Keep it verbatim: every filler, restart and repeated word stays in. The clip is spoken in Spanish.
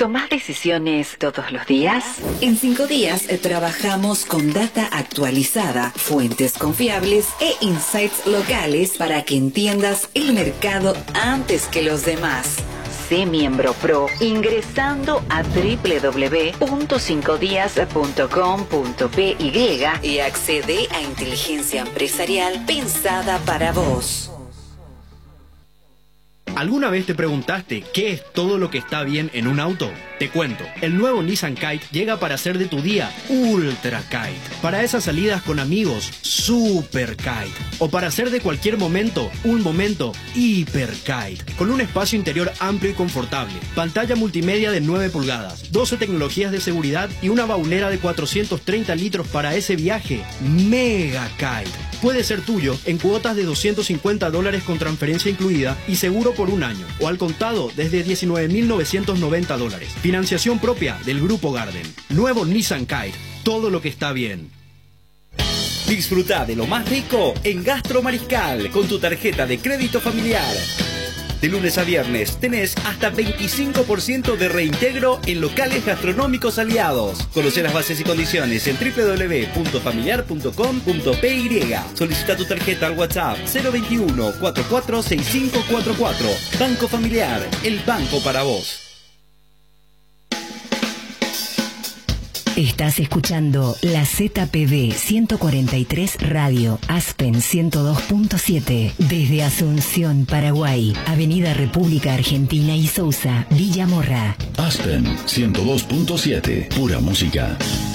¿Tomás decisiones todos los días? En Cinco Días eh, trabajamos con data actualizada, fuentes confiables e insights locales para que entiendas el mercado antes que los demás. Sé miembro pro ingresando a doble u doble u doble u punto cinco días punto com punto pe y accede a inteligencia empresarial pensada para vos. ¿Alguna vez te preguntaste qué es todo lo que está bien en un auto? Te cuento, el nuevo Nissan Kite llega para hacer de tu día Ultra Kite. Para esas salidas con amigos, Super Kite. O para hacer de cualquier momento, un momento Hiper Kite. Con un espacio interior amplio y confortable, pantalla multimedia de nueve pulgadas, doce tecnologías de seguridad y una baulera de cuatrocientos treinta litros para ese viaje Mega Kite. Puede ser tuyo en cuotas de doscientos cincuenta dólares con transferencia incluida y seguro por un año, o al contado desde diecinueve mil novecientos noventa dólares. Financiación propia del Grupo Garden. Nuevo Nissan Kite. Todo lo que está bien. Disfruta de lo más rico en Gastro Mariscal con tu tarjeta de crédito familiar. De lunes a viernes tenés hasta veinticinco por ciento de reintegro en locales gastronómicos aliados. Conoce las bases y condiciones en doble u doble u doble u punto familiar punto com punto py. Solicita tu tarjeta al WhatsApp cero veintiuno, cuarenta y cuatro, sesenta y cinco cuarenta y cuatro. Banco Familiar, el banco para vos. Estás escuchando la Z P B ciento cuarenta y tres Radio, Aspen ciento dos punto siete, desde Asunción, Paraguay, Avenida República Argentina y Sousa, Villa Morra. Aspen ciento dos punto siete, pura música.